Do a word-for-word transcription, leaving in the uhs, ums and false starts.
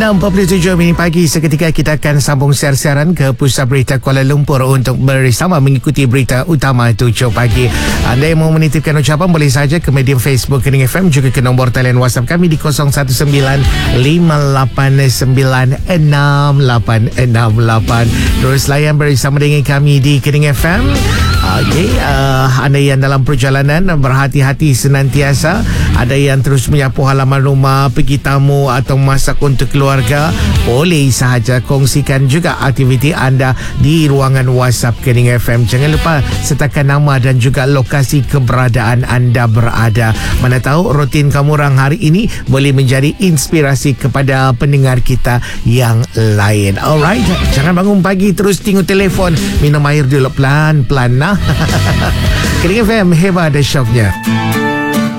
enam empat puluh tujuh minit pagi. Seketika kita akan sambung siar-siaran ke Pusat Berita Kuala Lumpur untuk bersama mengikuti berita utama tujuh pagi. Anda yang mau menitipkan ucapan boleh saja ke medium Facebook Kening F M, juga ke nombor talian WhatsApp kami di kosong satu sembilan lima lapan sembilan enam lapan enam lapan. Terus layan bersama dengan kami di Kening F M. Okey, uh, anda yang dalam perjalanan berhati-hati senantiasa. Ada yang terus menyapu halaman rumah, pergi tamu atau masak untuk keluarga, boleh sahaja kongsikan juga aktiviti anda di ruangan WhatsApp Kening F M. Jangan lupa sertakan nama dan juga lokasi keberadaan anda berada. Mana tahu rutin kamu orang hari ini boleh menjadi inspirasi kepada pendengar kita yang lain. Alright, jangan bangun pagi terus tengok telefon, minum air dulu pelan-pelan nah. Kening F M, hebat ada syoknya.